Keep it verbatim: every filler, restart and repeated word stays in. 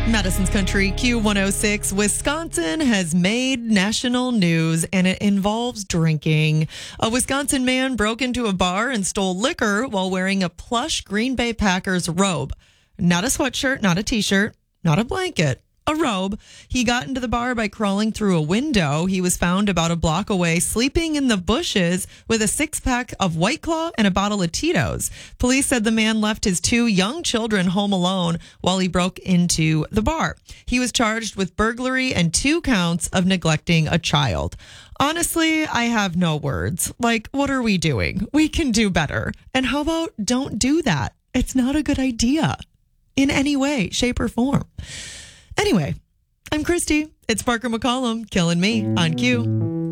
Madison's Country Q one oh six. Wisconsin has made national news, and it involves drinking. A Wisconsin man broke into a bar and stole liquor while wearing a plush Green Bay Packers robe. Not a sweatshirt, not a t-shirt, not a blanket. A robe. He got into the bar by crawling through a window. He was found about a block away, sleeping in the bushes with a six-pack of White Claw and a bottle of Tito's. Police said the man left his two young children home alone while he broke into the bar. He was charged with burglary and two counts of neglecting a child. Honestly, I have no words. Like, what are we doing? We can do better. And how about don't do that? It's not a good idea in any way, shape, or form. Anyway, I'm Christy. It's Parker McCollum killing me on Q.